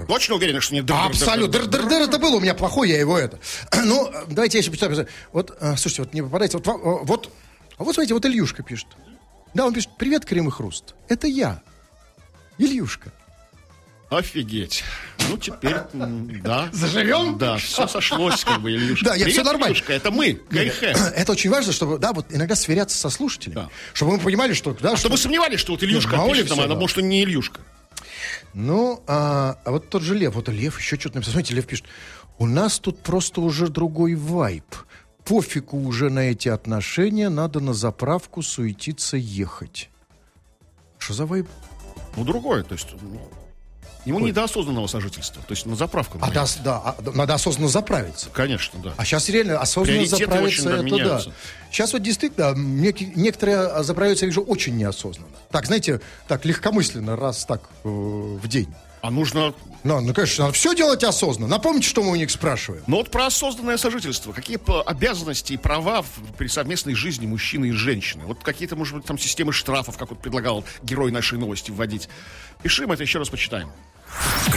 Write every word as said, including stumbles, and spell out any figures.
Точно уверены, что не дыр? Абсолютно. Дыр-дыр-дыр это было у меня плохой, я его это. Ну, давайте я еще почитаю. Вот, слушайте, вот не попадайте. Вот, вот, вот смотрите, вот Ильюшка пишет. Да, он пишет: привет, Крем и Хруст. Это я, Ильюшка. Офигеть. Ну, теперь, да. Заживем? Да, все сошлось, как бы, Ильюшка. Да, я все нормально. Ильюшка, это мы, Гайхэ. Это очень важно, чтобы, да, вот иногда сверяться со слушателями. Да. Чтобы мы понимали, что... Да, а что чтобы сомневались, что вот Ильюшка ну, пишет нам, все, а да. может, он не Ильюшка. Ну, а, а вот тот же Лев, вот Лев еще что-то написал. Смотрите, Лев пишет: у нас тут просто уже другой вайб. Пофигу уже на эти отношения, надо на заправку суетиться ехать. Что за вайб? Ну, другое, то есть... Ему не до осознанного сожительства, то есть на заправку. А, да, да, а, надо осознанно заправиться. Конечно, да. А сейчас реально осознанно заправиться, это да. Сейчас вот действительно нек- некоторые заправляются, я вижу, очень неосознанно. Так, знаете, так легкомысленно, раз так э, в день. А нужно... Ну, ну, конечно, надо все делать осознанно. Напомните, что мы у них спрашиваем. Ну вот про осознанное сожительство. Какие обязанности и права при совместной жизни мужчины и женщины? Вот какие-то, может быть, там системы штрафов, как вот предлагал герой нашей новости, вводить. Пиши, мы это еще раз почитаем.